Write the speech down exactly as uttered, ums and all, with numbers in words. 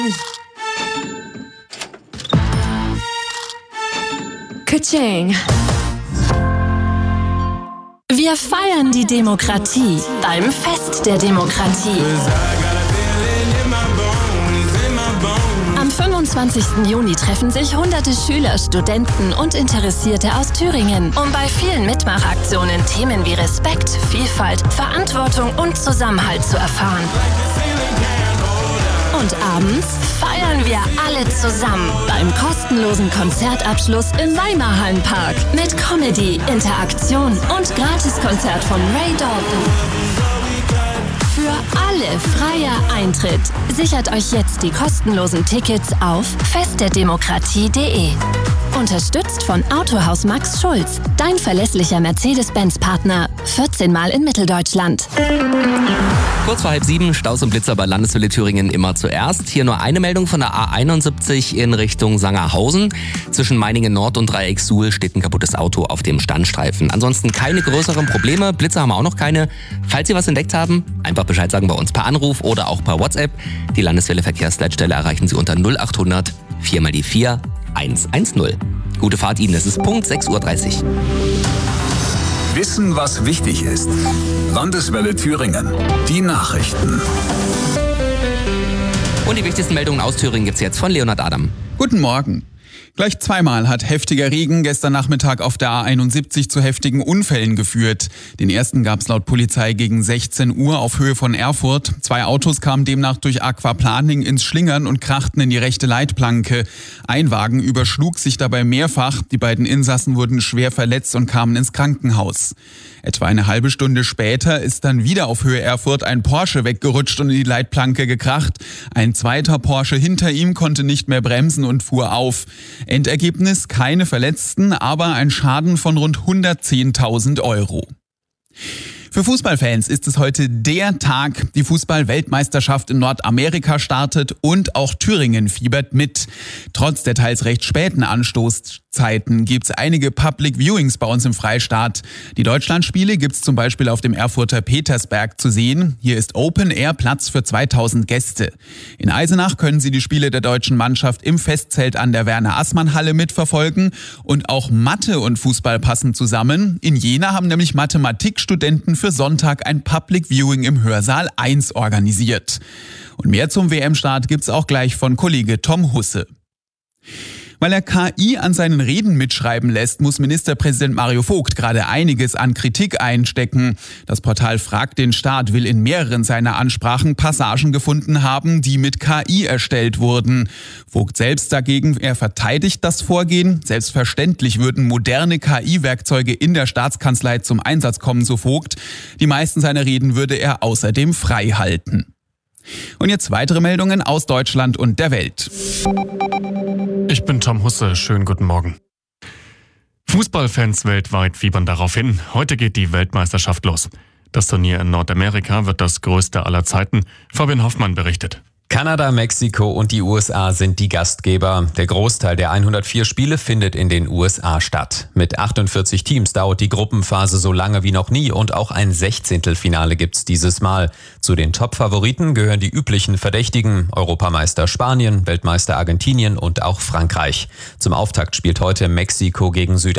Ka-ching. Wir feiern die Demokratie beim Fest der Demokratie. Am fünfundzwanzigsten Juni treffen sich hunderte Schüler, Studenten und Interessierte aus Thüringen, um bei vielen Mitmachaktionen Themen wie Respekt, Vielfalt, Verantwortung und Zusammenhalt zu erfahren. Und abends feiern wir alle zusammen beim kostenlosen Konzertabschluss im Weimarhallenpark mit Comedy, Interaktion und Gratiskonzert von Ray Dalton. Für alle freier Eintritt. Sichert euch jetzt die kostenlosen Tickets auf festderdemokratie punkt de. Unterstützt von Autohaus Max Schulz, dein verlässlicher Mercedes-Benz-Partner. vierzehn Mal in Mitteldeutschland. Kurz vor halb sieben, Staus und Blitzer bei Landeswelle Thüringen immer zuerst. Hier nur eine Meldung von der A einundsiebzig in Richtung Sangerhausen. Zwischen Meiningen Nord und Dreieck Suhl steht ein kaputtes Auto auf dem Standstreifen. Ansonsten keine größeren Probleme. Blitzer haben wir auch noch keine. Falls Sie was entdeckt haben, einfach Bescheid sagen bei uns per Anruf oder auch per WhatsApp. Die Landeswelle Verkehrsleitstelle erreichen Sie unter null achthundert vier mal die vier eins eins null. Gute Fahrt Ihnen, es ist Punkt sechs Uhr dreißig. Wissen, was wichtig ist. Landeswelle Thüringen. Die Nachrichten. Und die wichtigsten Meldungen aus Thüringen gibt's jetzt von Leonhard Adam. Guten Morgen. Gleich zweimal hat heftiger Regen gestern Nachmittag auf der A einundsiebzig zu heftigen Unfällen geführt. Den ersten gab es laut Polizei gegen sechzehn Uhr auf Höhe von Erfurt. Zwei Autos kamen demnach durch Aquaplaning ins Schlingern und krachten in die rechte Leitplanke. Ein Wagen überschlug sich dabei mehrfach. Die beiden Insassen wurden schwer verletzt und kamen ins Krankenhaus. Etwa eine halbe Stunde später ist dann wieder auf Höhe Erfurt ein Porsche weggerutscht und in die Leitplanke gekracht. Ein zweiter Porsche hinter ihm konnte nicht mehr bremsen und fuhr auf. Endergebnis: keine Verletzten, aber ein Schaden von rund hundertzehntausend Euro. Für Fußballfans ist es heute der Tag. Die Fußball-Weltmeisterschaft in Nordamerika startet und auch Thüringen fiebert mit. Trotz der teils recht späten Anstoßzeiten gibt es einige Public Viewings bei uns im Freistaat. Die Deutschlandspiele gibt es zum Beispiel auf dem Erfurter Petersberg zu sehen. Hier ist Open Air Platz für zweitausend Gäste. In Eisenach können Sie die Spiele der deutschen Mannschaft im Festzelt an der Werner-Assmann-Halle mitverfolgen. Und auch Mathe und Fußball passen zusammen. In Jena haben nämlich Mathematikstudenten für Sonntag ein Public Viewing im Hörsaal eins organisiert. Und mehr zum W M-Start gibt's auch gleich von Kollege Tom Husse. Weil er K I an seinen Reden mitschreiben lässt, muss Ministerpräsident Mario Vogt gerade einiges an Kritik einstecken. Das Portal Frag den Staat will in mehreren seiner Ansprachen Passagen gefunden haben, die mit K I erstellt wurden. Vogt selbst dagegen, er verteidigt das Vorgehen. Selbstverständlich würden moderne K I-Werkzeuge in der Staatskanzlei zum Einsatz kommen, so Vogt. Die meisten seiner Reden würde er außerdem frei halten. Und jetzt weitere Meldungen aus Deutschland und der Welt. Ich bin Tom Husse, schönen guten Morgen. Fußballfans weltweit fiebern darauf hin. Heute geht die Weltmeisterschaft los. Das Turnier in Nordamerika wird das größte aller Zeiten. Fabian Hoffmann berichtet. Kanada, Mexiko und die U S A sind die Gastgeber. Der Großteil der hundertvier Spiele findet in den U S A statt. Mit achtundvierzig Teams dauert die Gruppenphase so lange wie noch nie und auch ein Sechzehntelfinale gibt's dieses Mal. Zu den Top-Favoriten gehören die üblichen Verdächtigen: Europameister Spanien, Weltmeister Argentinien und auch Frankreich. Zum Auftakt spielt heute Mexiko gegen Südafrika.